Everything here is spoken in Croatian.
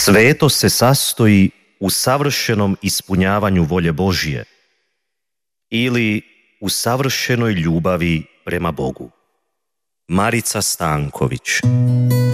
Svetost se sastoji u savršenom ispunjavanju volje Božje ili u savršenoj ljubavi prema Bogu. Marica Stanković.